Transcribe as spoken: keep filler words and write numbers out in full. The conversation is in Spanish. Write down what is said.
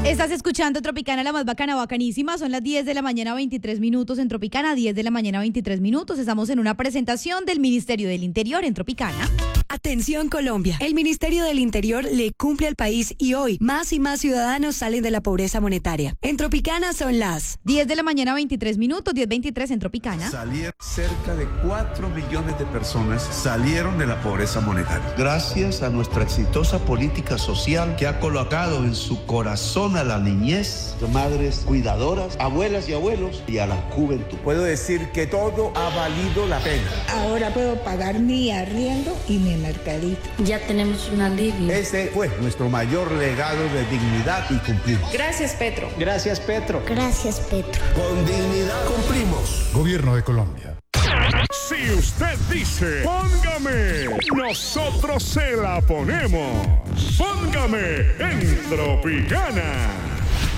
Estás escuchando Tropicana, la más bacana, bacanísima. Son las diez de la mañana, veintitrés minutos en Tropicana, diez de la mañana, veintitrés minutos. Estamos en una presentación del Ministerio del Interior en Tropicana. Atención Colombia, el Ministerio del Interior le cumple al país y hoy más y más ciudadanos salen de la pobreza monetaria. En Tropicana son las diez de la mañana, veintitrés minutos, diez veintitrés en Tropicana. Salieron cerca de cuatro millones de personas salieron de la pobreza monetaria. Gracias a nuestra exitosa política social que ha colocado en su corazón a la niñez, madres cuidadoras, abuelas y abuelos y a la juventud. Puedo decir que todo ha valido la pena. Ahora puedo pagar mi arriendo y mi mercadito. Ya tenemos un alivio. Ese fue nuestro mayor legado de dignidad y cumplimos. Gracias, Petro. Gracias, Petro. Gracias, Petro. Con dignidad cumplimos. Gobierno de Colombia. Si usted dice, póngame, nosotros se la ponemos. Póngame en Tropicana.